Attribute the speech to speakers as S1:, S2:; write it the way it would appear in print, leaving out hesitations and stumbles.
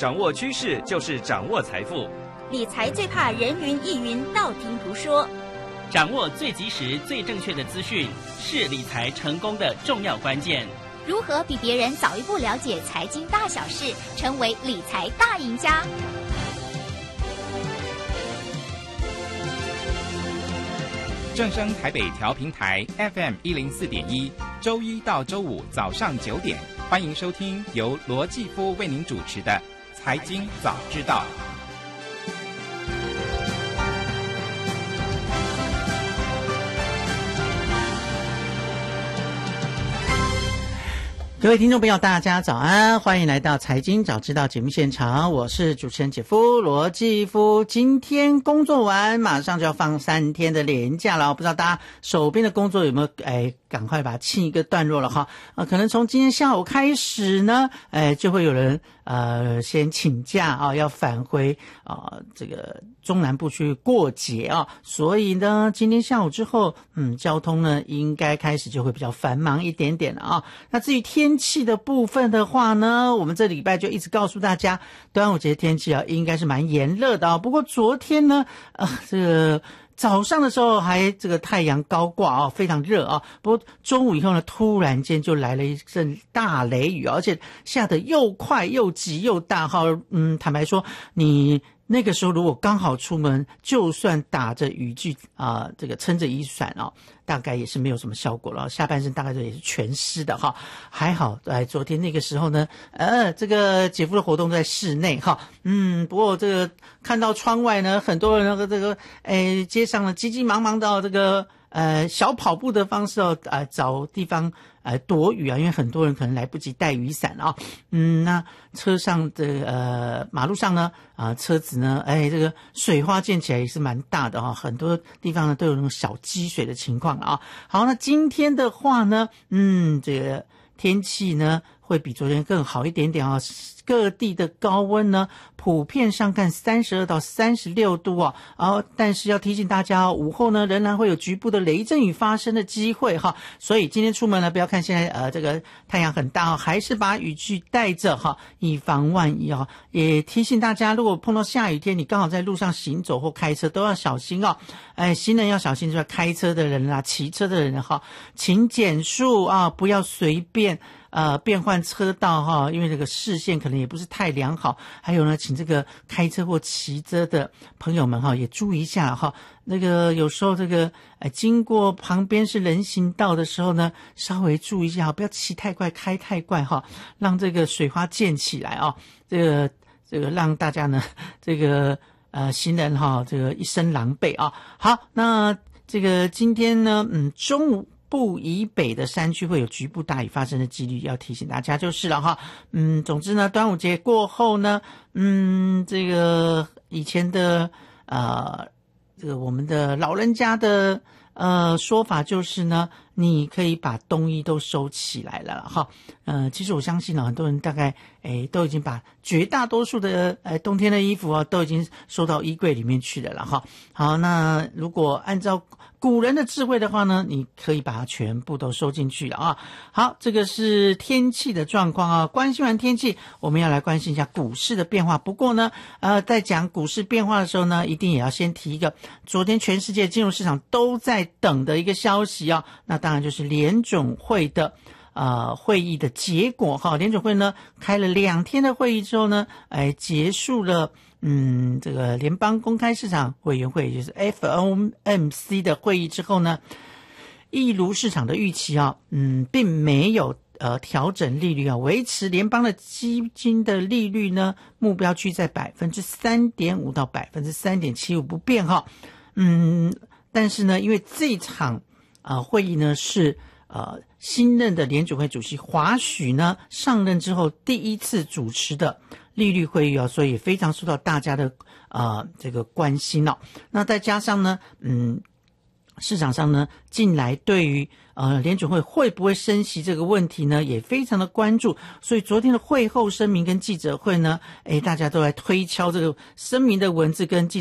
S1: 掌握趋势就是掌握财富。
S2: 理财最怕人云亦云，道听途说。
S3: 掌握最及时、最正确的资讯，是理财成功的重要关键。
S2: 如何比别人早一步了解财经大小事，成为理财大赢家？
S4: 正声台北调频台 FM 104.1，周一到周五早上9点，欢迎收听由罗继夫为您主持的《财经早知道》。
S5: 各位听众朋友大家早安，欢迎来到财经早知道节目现场，我是主持人姐夫罗继夫。今天工作完马上就要放3天的连假了，不知道大家手边的工作有没有赶快把它清一个段落了哈。可能从今天下午开始呢就会有人先请假啊，要返回这个中南部去过节啊，所以呢今天下午之后交通呢应该开始就会比较繁忙一点点了啊。那至于天气的部分的话呢，我们这礼拜就一直告诉大家端午节天气啊应该是蛮炎热的啊。不过昨天呢这个早上的时候还这个太阳高挂非常热啊。不过中午以后呢，突然间就来了一阵大雷雨，而且下得又快又急又大哈。坦白说，你那个时候如果刚好出门，就算打着雨具这个撑着雨伞大概也是没有什么效果了，下半身大概也是全湿的哈。还好昨天那个时候呢这个姐夫的活动在室内哈。不过这个看到窗外呢，很多人这个街上呢急急忙忙的这个小跑步的方式找地方躲雨啊，因为很多人可能来不及带雨伞啊。那车上的马路上呢车子呢这个水花溅起来也是蛮大的啊，很多地方呢都有那种小积水的情况啊。好，那今天的话呢这个天气呢会比昨天更好一点点啊。各地的高温呢普遍上看32到36度但是要提醒大家午后呢仍然会有局部的雷阵雨发生的机会哈。所以今天出门呢，不要看现在这个太阳很大还是把雨具带着哈，以防万一也提醒大家，如果碰到下雨天，你刚好在路上行走或开车都要小心行人要小心，就是开车的人啦、骑车的人请减速不要随便变换车道因为这个视线可能也不是太良好。还有呢，请这个开车或骑车的朋友们也注意一下那个有时候这个经过旁边是人行道的时候呢，稍微注意一下不要骑太快开太快让这个水花溅起来这个让大家呢这个行人这个一身狼狈好，那这个今天呢中午部以北的山区会有局部大雨发生的几率，要提醒大家就是了总之呢，端午节过后呢这个以前的这个我们的老人家的说法就是呢，你可以把冬衣都收起来了其实我相信很多人大概都已经把绝大多数的冬天的衣服都已经收到衣柜里面去了好，那如果按照古人的智慧的话呢，你可以把它全部都收进去了好，这个是天气的状况关心完天气，我们要来关心一下股市的变化。不过呢在讲股市变化的时候呢，一定也要先提一个昨天全世界金融市场都在等的一个消息那当然就是联准会的会议的结果联准会呢开了2天的会议之后呢结束了这个联邦公开市场委员会，也就是 FOMC 的会议之后呢，一如市场的预期并没有调整利率维持联邦的基金的利率呢目标区在 3.5% 到 3.75% 不变但是呢因为这场会议呢是新任的联准会主席华许呢上任之后第一次主持的利率会议所以非常受到大家的这个关心那再加上呢市场上呢近来对于联准会不会升息这个问题呢也非常的关注，所以昨天的会后声明跟记者会呢大家都来推敲这个声明的文字跟